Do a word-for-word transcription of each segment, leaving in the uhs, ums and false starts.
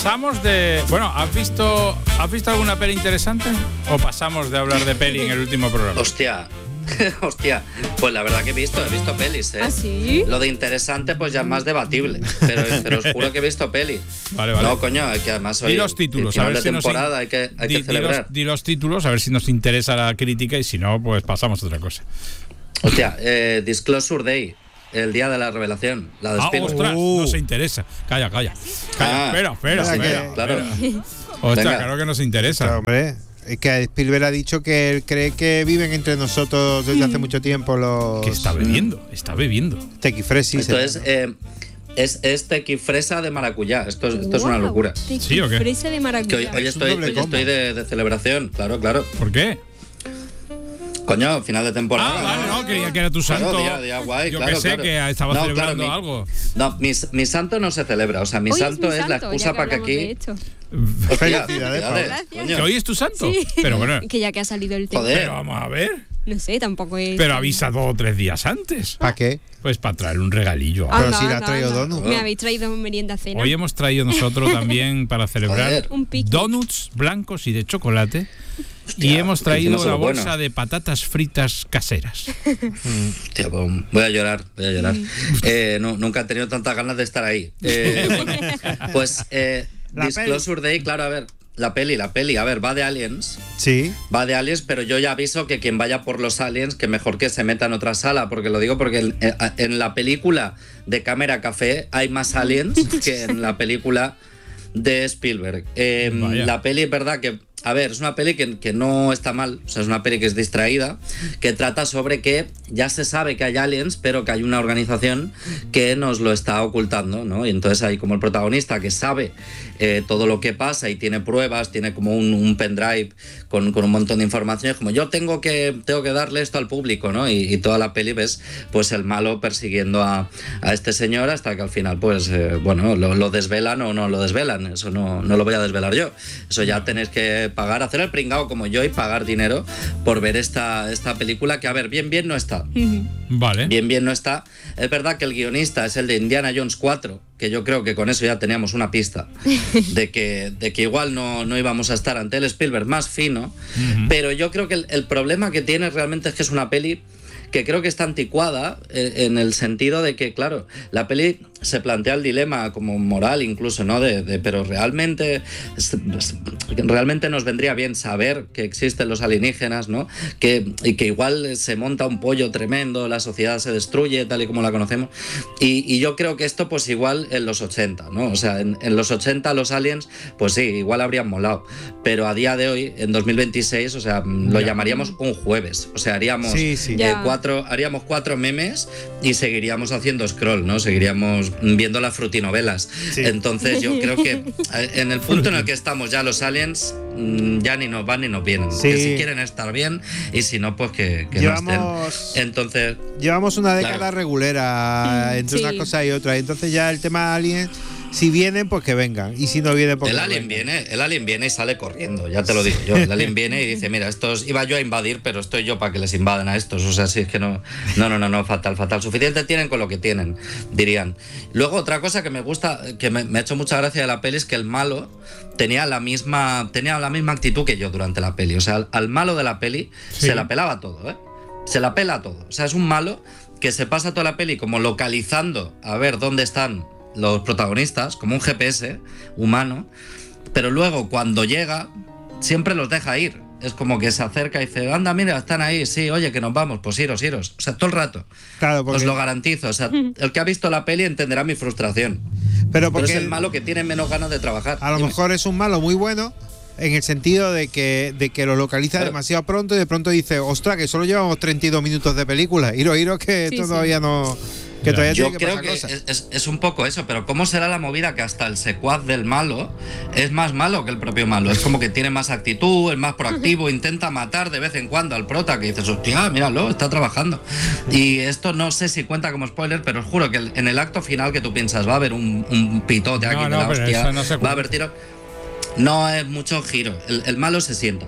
pasamos de... Bueno, ¿has visto, ¿has visto alguna peli interesante? ¿O pasamos de hablar de peli en el último programa? Hostia, hostia, pues la verdad que he visto, he visto pelis, ¿eh? ¿Ah, sí? Lo de interesante pues ya es más debatible, pero, pero os juro que he visto pelis. Vale, vale. No, coño, que además hoy Di los títulos, final a ver de si nos temporada in- hay que, hay di, que celebrar. Di los, di los títulos, a ver si nos interesa la crítica y si no, pues pasamos a otra cosa. Hostia, eh, Disclosure Day, el día de la revelación, la de Ah, Spielberg. ostras, Uh. no se interesa. Calla, calla. Calla, Ah, espera, espera, mira espera. que- claro. espera. Ostras, Venga. claro que nos Claro, interesa. hombre, es que Spielberg ha dicho que él cree que viven entre nosotros desde hace mucho tiempo los Que está bebiendo, está bebiendo. tequifresis. Esto es, eh, es, es tequifresa de maracuyá, esto, es- esto es una Guau, locura. ¿Sí o qué? Fresa de Que hoy, maracuyá. hoy Es un estoy, doble hoy combo. estoy de, de celebración, claro, claro. ¿Por qué? Coño, final de temporada. Ah, vale, no, creía que era tu Claro, santo. día- día guay, Yo claro, que sé claro. que estaba No, celebrando claro, mi- algo. No, mi, mi santo no se celebra, o sea, mi Hoy santo es, mi es, la santo, excusa ya que para que hablamos de aquí... esto. Hostia, Felicidades, Pablo. coño. ¿Que hoy es tu santo? Sí. Pero bueno, Que ya que ha salido el tema. Joder. pero vamos a ver. No sé, tampoco es. Pero avisa dos o tres días antes. ¿Para qué? Pues para traer un regalillo. Pero Anda, si le has anda, traído anda. donuts. Me habéis traído merienda cena. Hoy hemos traído nosotros también para celebrar Joder. Un picnic. donuts blancos y de chocolate. Hostia, y hemos traído encima son una bolsa buenos. de patatas fritas caseras. Hostia, pues, voy a llorar, voy a llorar. Eh, no, nunca he tenido tantas ganas de estar ahí. Eh, bueno, pues eh, La Disclosure Day, claro, a ver, la peli, la peli, a ver, va de aliens. Sí. Va de aliens, pero yo ya aviso que quien vaya por los aliens, que mejor que se meta en otra sala, porque lo digo porque en, en la película de Cámara Café hay más aliens que en la película de Spielberg. Eh, Vaya. la peli es verdad que, a ver, es una peli que, que no está mal, o sea, es una peli que es distraída, que trata sobre que ya se sabe que hay aliens, pero que hay una organización que nos lo está ocultando, ¿no? Y entonces hay como el protagonista que sabe eh, todo lo que pasa y tiene pruebas, tiene como un, un pendrive con, con un montón de información, es como yo tengo que, tengo que darle esto al público, ¿no? Y, y toda la peli ves pues el malo persiguiendo a, a este señor hasta que al final pues, eh, bueno, lo, lo desvelan o no lo desvelan, eso no, no lo voy a desvelar yo, eso ya tenéis que pagar, hacer el pringao como yo y pagar dinero por ver esta, esta película que, a ver, bien, bien no está. Vale. Bien, bien no está. Es verdad que el guionista es el de Indiana Jones cuatro, que yo creo que con eso ya teníamos una pista de que, de que igual no, no íbamos a estar ante el Spielberg más fino, Ujú. pero yo creo que el, el problema que tiene realmente es que es una peli que creo que está anticuada eh, en el sentido de que, claro, la peli se plantea el dilema como moral incluso, ¿no? De, de, pero realmente, realmente nos vendría bien saber que existen los alienígenas, ¿no? Que, y que igual se monta un pollo tremendo, la sociedad se destruye tal y como la conocemos. Y, y yo creo que esto pues igual en los ochenta, ¿no? O sea, en, en los ochenta los aliens, pues sí, igual habrían molado. Pero a día de hoy, en dos mil veintiséis, o sea, lo Ya. llamaríamos un jueves. O sea, haríamos... Sí, sí. Eh, Ya. cuatro, haríamos cuatro memes y seguiríamos haciendo scroll, ¿no? Seguiríamos viendo las frutinovelas. Sí. Entonces yo creo que eh, en el punto en el que estamos ya los aliens mm, ya ni nos van ni nos vienen. Sí. Que si quieren estar bien y si no, pues que, que no Llevamos, estén. Entonces, llevamos una década Claro. regulera Mm, entre sí. una cosa y otra. Entonces ya el tema alien, si vienen, pues que vengan. Y si no vienen, pues el que no alien vengan. viene, el alien viene y sale corriendo, ya te lo digo yo. El alien viene y dice, mira, estos iba yo a invadir, pero estoy yo para que les invadan a estos. O sea, si es que no, no, no, no, no, fatal, fatal. Suficiente tienen con lo que tienen, dirían. Luego otra cosa que me gusta, que me, me ha hecho mucha gracia de la peli es que el malo tenía la misma, tenía la misma actitud que yo durante la peli. O sea, al, al malo de la peli Sí. se la pelaba todo, ¿eh? Se la pela todo. O sea, es un malo que se pasa toda la peli como localizando a ver dónde están los protagonistas, como un G P S humano, pero luego cuando llega siempre los deja ir. Es como que se acerca y dice, anda, mira, están ahí, sí, oye, que nos vamos, pues iros, iros. O sea, todo el rato. Claro, porque, Os lo garantizo. O sea, el que ha visto la peli entenderá mi frustración. pero Pero porque es el malo que tiene menos ganas de trabajar. a lo Dime. mejor es un malo muy bueno en el sentido de que, de que lo localiza Claro. demasiado pronto y de pronto dice, ostras, que solo llevamos treinta y dos minutos de película. Iros, iros, que Sí, esto sí. todavía no... Que Ya. todavía Yo tiene que creo pasar que cosas. es, es- es un poco eso, pero ¿cómo será la movida que hasta el secuaz del malo es más malo que el propio malo? Es como que tiene más actitud, es más proactivo, intenta matar de vez en cuando al prota, que dices, hostia, míralo, está trabajando. Y esto no sé si cuenta como spoiler, pero os juro que el- en el acto final que tú piensas va a haber un, un pitote aquí No, de no, la pero hostia, eso no se va a cuenta. haber tiro. No es mucho giro, el, el malo se sienta.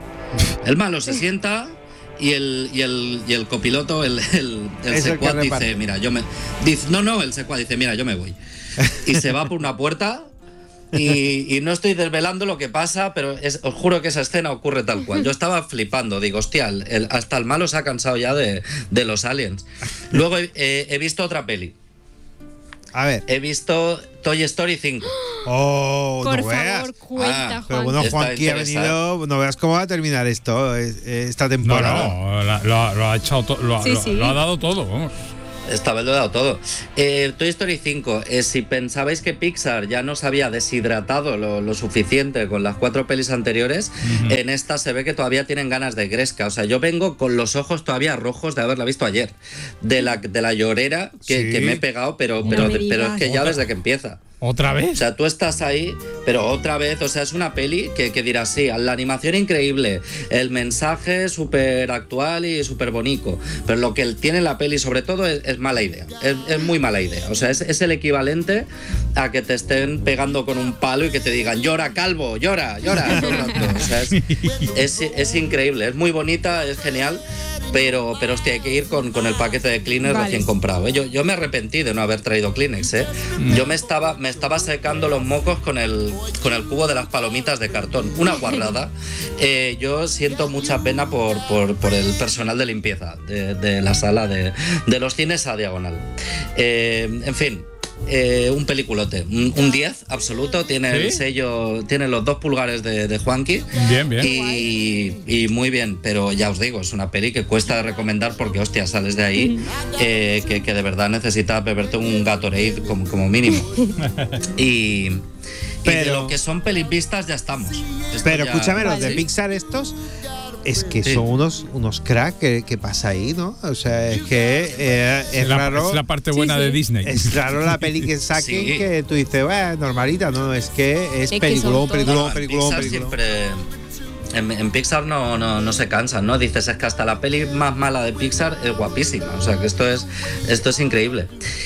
El malo se sienta y el, y el, y el copiloto, el, el, el Es el que secuaz reparte. dice, mira, yo me... Dice, no, no, el secuaz dice, mira, yo me voy. Y se va por una puerta Y, y no estoy desvelando lo que pasa, pero es, os juro que esa escena ocurre tal cual. Yo estaba flipando, digo, hostia, el, el, hasta el malo se ha cansado ya de, de los aliens. Luego he, eh, he visto otra peli. A ver. He visto Toy Story cinco. Oh, Por no favor, veas. cuenta, Ah, Pero Juan. bueno, Está Juanqui ha interesado. venido. No veas cómo va a terminar esto, eh, esta No, temporada. no, la- lo, ha- lo ha echado to- lo, ha- Sí, lo- sí. lo ha dado todo, vamos. Esta vez lo he dado todo. Eh, Toy Story cinco, eh, si pensabais que Pixar ya nos había deshidratado lo, lo suficiente con las cuatro pelis anteriores, uh-huh. en esta se ve que todavía tienen ganas de gresca. O sea, yo vengo con los ojos todavía rojos de haberla visto ayer. De la, de la llorera que, Sí. que me he pegado, pero, No pero, me pero es que ya digas. desde que empieza. ¿Otra O vez? sea, tú estás ahí, pero otra vez, o sea, es una peli que, que dirás, sí, la animación increíble, el mensaje súper actual y súper bonito, pero lo que tiene la peli sobre todo es, es mala idea, es, es muy mala idea, o sea, es, es el equivalente a que te estén pegando con un palo y que te digan, llora, calvo, llora, llora, todo el rato. O sea, es, es, es increíble, es muy bonita, es genial. Pero, pero hostia, hay que ir con, con el paquete de Kleenex Vale. recién comprado, ¿eh? Yo, yo me arrepentí de no haber traído Kleenex, ¿eh? Mm. Yo me estaba, me estaba secando los mocos con el, con el cubo de las palomitas de cartón. Una guarrada. Eh, yo siento mucha pena por, por, por el personal de limpieza de, de la sala de, de los cines a diagonal. Eh, en fin. Eh, un peliculote, un, un diez absoluto, tiene ¿Sí? el sello, tiene los dos pulgares de, de Juanqui. Bien, bien. Y, y muy bien, pero ya os digo, es una peli que cuesta de recomendar porque, hostia, sales de ahí eh, que, que de verdad necesitas beberte un Gatorade como, como mínimo. Y, y de Pero- lo que son pelis vistas ya estamos. Esto Pero ya- escúchame, los de sí. Pixar estos es que Sí. son unos, unos cracks que, que pasa ahí, ¿no? O sea, es que eh, es, Es la, raro. es la parte Sí, buena sí. de Disney. Es raro la peli que saquen Sí. que tú dices, bueno, normalita, no, es que es, Es que peliculón, son peliculón, No, en peliculón, Pixar peliculón. siempre. En, en Pixar no, no, no se cansan, ¿no? Dices, es que hasta la peli más mala de Pixar es guapísima. O sea, que esto es, esto es increíble.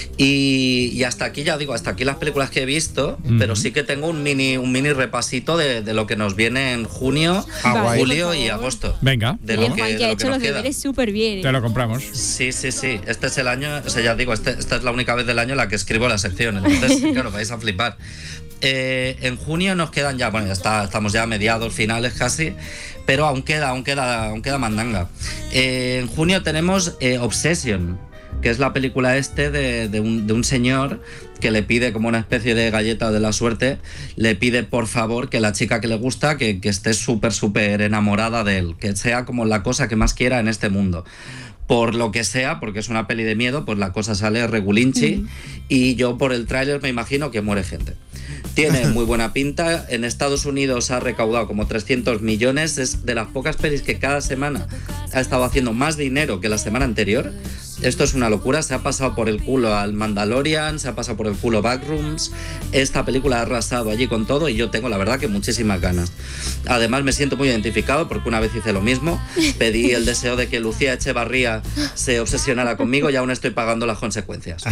Y, y hasta aquí, ya digo, hasta aquí las películas que he visto, Ujú. pero sí que tengo un mini, un mini repasito de, de lo que nos viene en junio, Ah, guay. julio por y favor. agosto. Venga, De Oye, lo que, Juan, de que ha lo que hecho nos los queda. deberes súper bien. te lo compramos. Sí, sí, sí. Este es el año, o sea, ya digo, este- esta es la única vez del año en la que escribo la sección. Entonces, claro, vais a flipar. Eh, en junio nos quedan ya, bueno, ya está, estamos ya a mediados, finales casi, pero aún queda, aún queda, aún queda mandanga. Eh, en junio tenemos eh, Obsession, que es la película este de, de, un, de un señor que le pide como una especie de galleta de la suerte, le pide por favor que la chica que le gusta, que, que esté súper, súper enamorada de él, que sea como la cosa que más quiera en este mundo. Por lo que sea, porque es una peli de miedo, pues la cosa sale regulinchi Mm. y yo por el tráiler me imagino que muere gente. Tiene muy buena pinta. En Estados Unidos ha recaudado como trescientos millones. Es de las pocas pelis que cada semana ha estado haciendo más dinero que la semana anterior. Esto es una locura. Se ha pasado por el culo al Mandalorian, se ha pasado por el culo Backrooms. Esta película ha arrasado allí con todo y yo tengo la verdad que muchísimas ganas. Además me siento muy identificado porque una vez hice lo mismo. Pedí el deseo de que Lucía Echevarría se obsesionara conmigo y aún estoy pagando las consecuencias.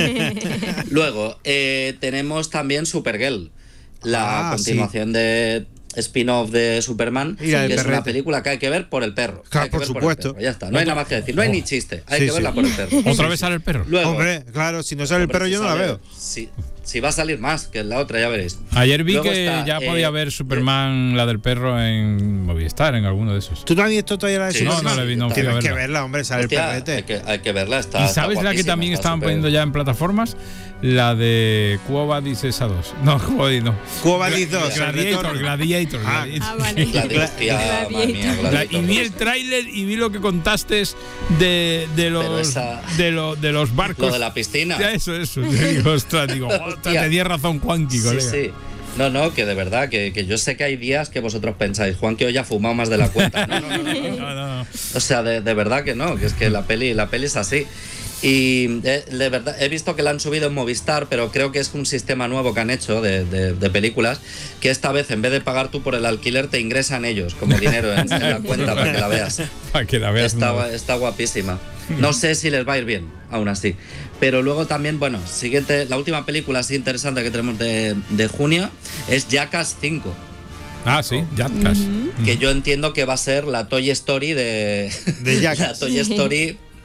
Luego, eh, tenemos también Supergirl, la Ah, continuación de spin-off de Superman, Y la del que es una perrete. película que hay que ver por el perro. Claro, Hay que por ver supuesto. el perro, ya está, no hay nada más que decir, no hay ni chiste, hay Sí, que sí. verla por el perro. ¿Otra vez sale el perro? Luego, Hombre, claro, si no sale el hombre, perro si yo no la sale- veo. Si, si va a salir más que la otra, ya veréis. Ayer vi Luego que está, ya eh, podía ver Superman, la del perro, en Movistar, en alguno de esos. ¿Tú no has visto todavía la de Sí, No, Superman? no la vi, no fui a Tienes que verla. verla, hombre, sale Hostia, el perrete. hay, que, hay que verla, está. ¿Y está sabes la que guapísima, también está estaban súper- poniendo ya en plataformas? La de Quo Vadis esa dos. No, Quo Vadis no. Quo Vadis dos, el Gladiator, retorno. Gladiator. Ah. Gladiator. Ah, vale. Gladi- hostia, madre mía, Gladiator. La- Gladiator, y vi el sí. tráiler y vi lo que contaste de, de Pero los esa- de, lo- de los barcos. Lo de la piscina. Ya, eso, eso. Te digo, ostras, digo, ostras, Hostia. tenía razón Juanqui, Sí, colega. sí. No, no, que de verdad, que, que yo sé que hay días que vosotros pensáis, Juan, que hoy ha fumado más de la cuenta. No, no, no, no, no. No, no, no. O sea, de, de verdad que no, que es que la peli, la peli es así. Y eh, de verdad, he visto que la han subido en Movistar, pero creo que es un sistema nuevo que han hecho de, de- de películas, que esta vez en vez de pagar tú por el alquiler, te ingresan ellos como dinero en, en la cuenta para que la veas. Para que la veas. Está, no. está guapísima. No sé si les va a ir bien, aún así. Pero luego también, bueno, siguiente, la última película así interesante que tenemos de, de junio es Jackass cinco. Ah, sí, Jackass. Que yo entiendo que va a ser la Toy Story de. De Jackass. La Toy Story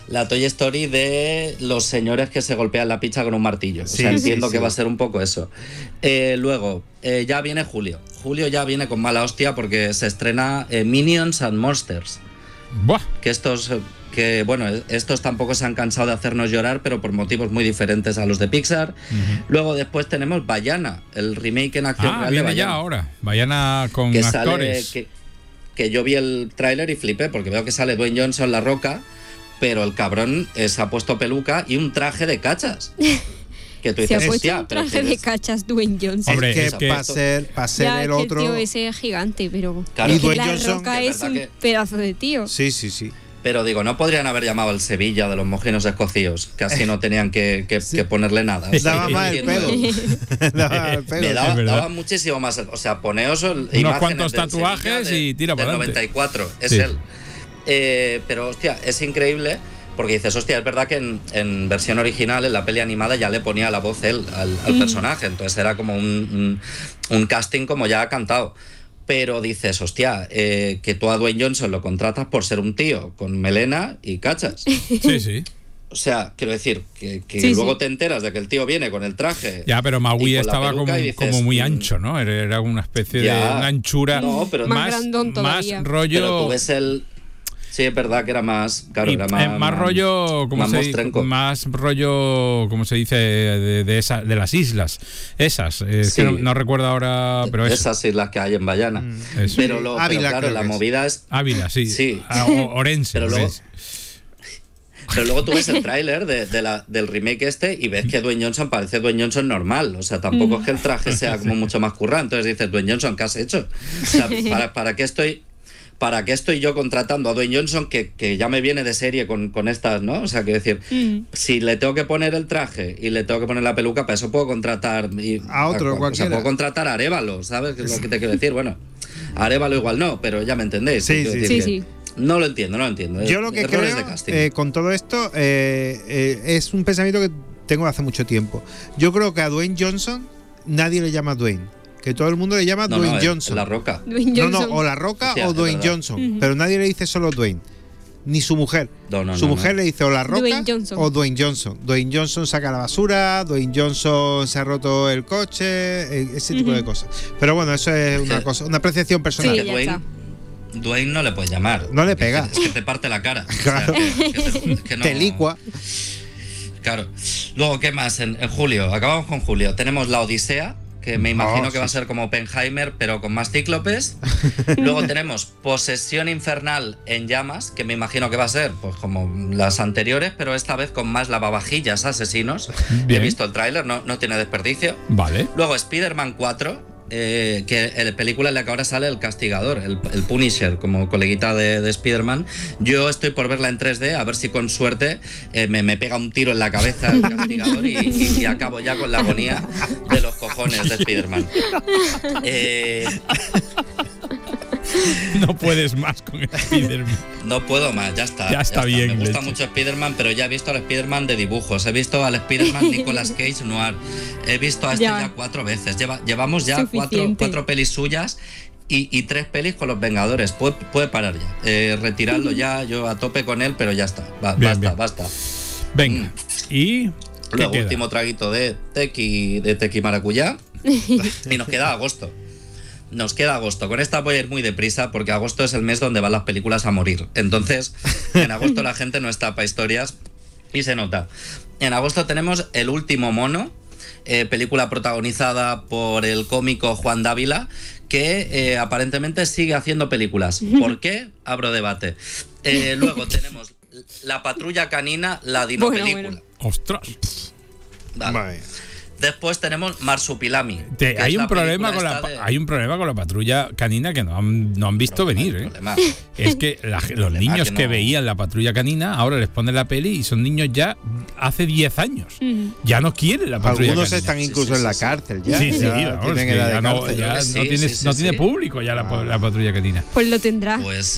la Toy Story de los señores que se golpean la picha con un martillo. Sí, o sea, sí, entiendo sí. que va a ser un poco eso. Eh, luego, eh, ya viene julio. Julio ya viene con mala hostia porque se estrena eh, Minions and Monsters. Buah. Que estos, eh, que bueno, estos tampoco se han cansado de hacernos llorar, pero por motivos muy diferentes a los de Pixar. Uh-huh. Luego después tenemos Vaiana, el remake en acción Ah, real de viene ya Vaiana. ahora. Vaiana con Que actores. sale, que, que yo vi el tráiler y flipé, porque veo que sale Dwayne Johnson, La Roca, pero el cabrón eh, se ha puesto peluca y un traje de cachas. Que tú Se ha dices, puesto hostia, un pero traje de tienes- cachas Dwayne Johnson. Hombre, es que es que- para ser, pa ser ya, el es que otro. el tío ese es gigante, pero Claro. Y es que Dwayne La Johnson, Roca que es es verdad un que- pedazo de tío. Sí, sí, sí. Pero digo, no podrían haber llamado al Sevilla de los mojinos escocíos, que así no tenían que, que- que ponerle nada. O sea, Daba yo más el entiendo- pelo. Daba más el pelo. Me daba, Es verdad. daba muchísimo más. O sea, poneos el- Unos imágenes cuantos del tatuajes Sevilla de- y tira del para adelante. noventa y cuatro, es Sí. él. Eh, pero, hostia, es increíble porque dices, hostia, es verdad que en, en versión original, en la peli animada, ya le ponía la voz él al, al Mm. personaje. Entonces era como un, un, un casting como ya cantado. Pero dices, hostia, eh, que tú a Dwayne Johnson lo contratas por ser un tío con melena y cachas. Sí, sí. O sea, quiero decir, que, que Sí, luego sí. te enteras de que el tío viene con el traje. Ya, pero Maui y con la estaba peluca como, y dices, como muy mm, ancho, ¿no? Era, era una especie de Ya. una anchura No, pero- Más más, grandón más todavía. rollo. Pero tú ves el. Sí, es verdad que era más. Claro, y, era eh, más. más rollo, ¿cómo más se mostrenco. más rollo, ¿cómo se dice? De, de, esa, de las islas. Esas. eh, es Sí. que no, no recuerdo ahora, pero es. Esas islas que hay en Bayana. Eso. Pero, lo, pero Ávila, claro, creo la que es. movida es. Ávila, sí. Sí. Ah, o- Orense. Pero luego- Orense. Pero luego tú ves el tráiler de, de la, del remake este y ves que Dwayne Johnson parece Dwayne Johnson normal. O sea, tampoco es que el traje sea como mucho más currado. Entonces dices, Dwayne Johnson, ¿qué has hecho? O sea, ¿para, para qué estoy.? ¿Para qué estoy yo contratando a Dwayne Johnson que, que ya me viene de serie con, con estas, ¿no? O sea, quiero decir, Mm. si le tengo que poner el traje y le tengo que poner la peluca, para eso puedo contratar y- A otro, o sea, cualquiera. puedo contratar a Arévalo, ¿sabes? Que es lo que te quiero decir. Bueno, a Arévalo igual no, pero ya me entendéis. Sí, Quiero sí, decir sí. que Sí, No lo entiendo, no lo entiendo. Yo lo que Errores creo de casting. eh, con todo esto eh, eh, es un pensamiento que tengo hace mucho tiempo. Yo creo que a Dwayne Johnson nadie le llama Dwayne. Que todo el mundo le llama no, Dwayne no, es- Johnson. es La Roca. Dwayne No, Johnson. no, o La Roca Hostia, o es Dwayne verdad. Johnson. Ujú. Pero nadie le dice solo Dwayne. Ni su mujer. No, no, su no, mujer no. le dice o La Roca Dwayne Johnson. o Dwayne Johnson. Dwayne Johnson saca la basura, Dwayne Johnson se ha roto el coche, eh, ese tipo Ujú. de cosas. Pero bueno, eso es una que- cosa, una apreciación personal. Sí, Que ya Dwayne, está. Dwayne no le puedes llamar. No le porque pega. Es que, es que te parte la cara. O sea, Claro. que- que te- que no- Te licua. Claro. Luego, ¿qué más? En, en julio, acabamos con julio. Tenemos La Odisea, que me imagino Oh, que va a sí. ser como Oppenheimer, pero con más cíclopes. Luego tenemos Posesión Infernal en Llamas, que me imagino que va a ser pues como las anteriores, pero esta vez con más lavavajillas asesinos. Bien. He visto el tráiler, no, no tiene desperdicio. Vale. Luego Spider-Man cuatro, eh, que en la película en la que ahora sale el castigador, el, el Punisher, como coleguita de, de Spider-Man. Yo estoy por verla en tres D, a ver si con suerte eh, me, me pega un tiro en la cabeza el castigador y, y- y acabo ya con la agonía de los cojones de Spider-Man. Eh, No puedes más con Spider-Man. no puedo más, ya está. Ya está bien, Me gusta leche. mucho Spider-Man, pero ya he visto al Spider-Man de dibujos. He visto al Spider-Man Nicolas Cage Noir. He visto a este ya, Ya. cuatro veces. Lleva, llevamos ya cuatro, Suficiente. cuatro pelis suyas y, y tres pelis con los Vengadores. Puede, puede parar ya. Eh, retirarlo ya, yo a tope con él, pero ya está. Va- Bien, basta, bien. basta. Venga. ¿Y qué Luego, queda? último traguito de tequi, de tequi maracuyá. Y nos queda agosto. Nos queda agosto. Con esta voy a ir muy deprisa porque agosto es el mes donde van las películas a morir. Entonces, en agosto la gente no está para historias y se nota. En agosto tenemos El último mono, eh, película protagonizada por el cómico Juan Dávila, que eh, aparentemente sigue haciendo películas. ¿Por qué? Abro debate. Eh, luego tenemos La patrulla canina, la dinopelícula. Bueno, bueno. Ostras. Vale. Vale. Después tenemos Marsupilami. Te- que hay, es un la problema película con la, esta pa- de- hay un problema con la patrulla canina que no han, no han visto venir. ¿eh? Problema. Es que la- los Problema niños que que, no- veían la patrulla canina ahora les ponen la peli y son niños ya hace diez años. Mm. Ya no quieren la patrulla Algunos canina. están Sí, incluso sí, en la sí, sí. cárcel ya. Sí, sí, ya vamos, tienen que edad ya de no, cárcel. ya Creo que no sí, tiene, sí, sí, no tiene sí. público ya la, Ah. la patrulla canina. Pues lo tendrá. Pues,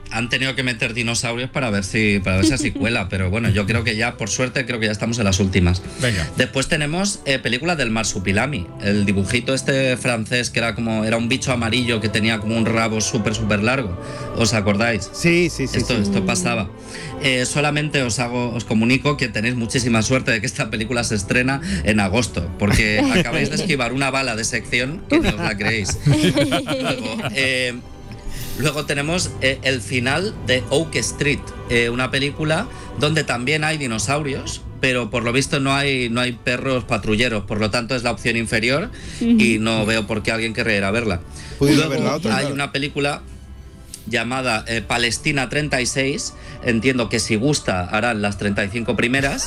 han tenido que meter dinosaurios para ver si para ver si así cuela, pero bueno, yo creo que ya, por suerte, creo que ya estamos en las últimas. Venga. Después tenemos eh, película del Marsupilami, el dibujito este francés que era como era un bicho amarillo que tenía como un rabo súper súper largo. ¿Os acordáis? Sí, sí, sí. Esto, sí. esto pasaba. Eh, solamente os hago, os comunico que tenéis muchísima suerte de que esta película se estrena en agosto, porque acabáis de esquivar una bala de sección que no os la creéis. Luego, eh, luego tenemos eh, el final de Oak Street, eh, una película donde también hay dinosaurios, pero por lo visto no hay, no hay perros patrulleros, por lo tanto es la opción inferior y no veo por qué alguien querría ir a verla. Pudiendo Luego ver la otra, hay claro. una película llamada eh, Palestina treinta y seis. Entiendo que si gusta harán las treinta y cinco primeras.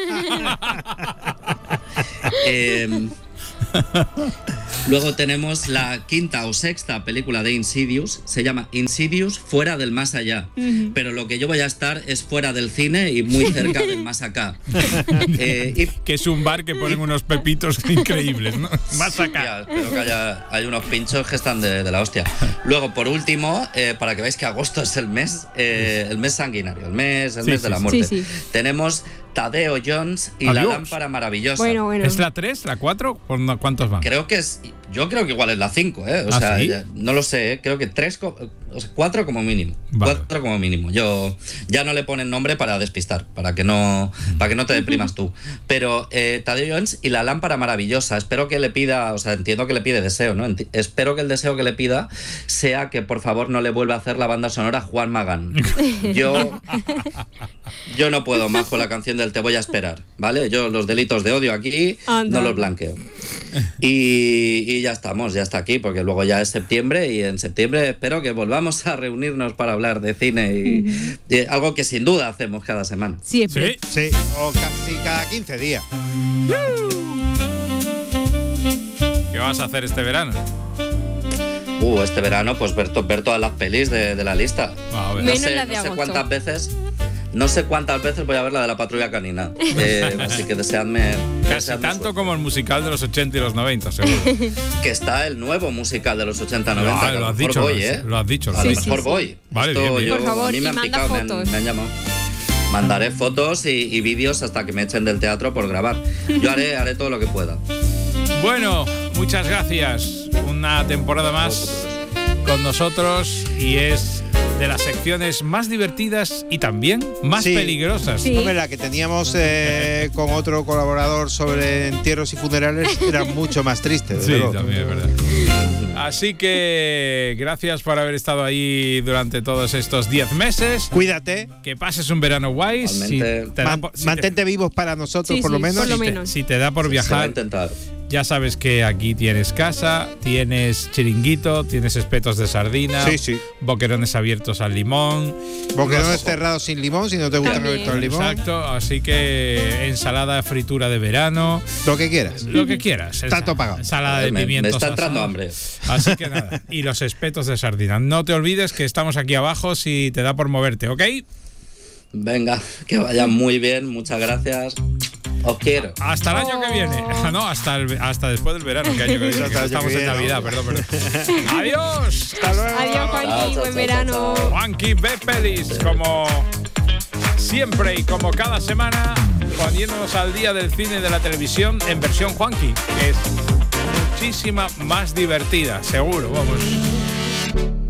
eh, luego tenemos la quinta o sexta película de Insidious. Se llama Insidious Fuera del Más Allá. Ujú. Pero lo que yo voy a estar es fuera del cine y muy cerca del Más Acá. Eh, y Que es un bar que ponen unos pepitos increíbles, ¿no? Más acá. Ya, espero que haya hay unos pinchos que están de, de la hostia. Luego, por último, eh, para que veáis que agosto es el mes, eh, el mes sanguinario, el mes, el Sí, mes sí, de la sí. muerte. Sí, sí. Tenemos Tadeo Jones y la Adiós. lámpara maravillosa. Bueno, bueno. ¿Es la tres, la cuatro? ¿Cuántos van? Creo que es. Yo creo que igual es la cinco, ¿eh? O ¿Ah, sea, sí? ya- no lo sé, ¿eh? Creo que tres. co- O sea, cuatro como mínimo. Vale. Cuatro como mínimo. Yo ya no le ponen nombre para despistar, para que no, para que no te deprimas tú. Pero eh, Tadeo Jones y la lámpara maravillosa. Espero que le pida, o sea, entiendo que le pide deseo, ¿no? Enti- espero que el deseo que le pida sea que por favor no le vuelva a hacer la banda sonora Juan Magán. Yo, yo no puedo más con la canción del Te voy a esperar, ¿vale? Yo los delitos de odio aquí Anda. no los blanqueo. Y, y ya estamos, ya está aquí, porque luego ya es septiembre y en septiembre espero que volvamos a reunirnos para hablar de cine y, y algo que sin duda hacemos cada semana. Siempre. Sí. Sí, o casi cada quince días. ¿Qué vas a hacer este verano? Uh, este verano pues ver, to- ver todas las pelis de, de la lista. A ver. No Menos sé, las de no sé agosto. cuántas veces, no sé cuántas veces voy a ver la de la Patrulla Canina. Eh, así que deseadme, Casi deseadme tanto suerte. como el musical de los ochenta y los noventa, seguro. Que está el nuevo musical de los ochenta noventa. Ah, que a lo has mejor dicho, voy, lo has- ¿eh? lo has dicho, lo A has lo dicho. mejor Sí, sí, voy. Vale, Esto bien, bien. yo- Por favor, a mí me y han manda picado, me han, fotos. me han llamado. Mandaré fotos y, y vídeos hasta que me echen del teatro por grabar. Yo haré, haré todo lo que pueda. Bueno, muchas gracias. Una temporada más con nosotros y es de las secciones más divertidas y también más Sí. peligrosas. Sí. Hombre, la que teníamos eh, con otro colaborador sobre entierros y funerales era mucho más triste. desde Sí, luego. también es verdad. Así que gracias por haber estado ahí durante todos estos diez meses. Cuídate, Que pases un verano guay. Si Igualmente. te da man- por- si te- mantente vivos para nosotros Sí, por lo sí, menos. por lo si te- menos. si te da por Se va a viajar, intentar. ya sabes que aquí tienes casa, tienes chiringuito, tienes espetos de sardina, Sí, sí. boquerones abiertos al limón. Porque no Los- es cerrado sin limón, si no te gusta También. abierto el limón. Exacto, así que ensalada fritura de verano, Lo que quieras. lo que quieras. Tanto pagado. Ensalada de Me, me pimientos está entrando asados. hambre. Así que nada, y los espetos de sardina. No te olvides que estamos aquí abajo si te da por moverte, ¿ok? Venga, que vaya muy bien. Muchas gracias. Os quiero. Hasta el año que viene. Ah, no, hasta, el- hasta después del verano, que año que viene, Hasta que el año estamos que en viene, Navidad, ¿no? perdón, perdón. Adiós. Hasta luego. Adiós, Chao, Juanqui. chao, Buen chao, verano. chao. Juanqui ve pelis como siempre y como cada semana, poniéndonos al día del cine y de la televisión en versión Juanqui, que es muchísima más divertida, seguro, vamos.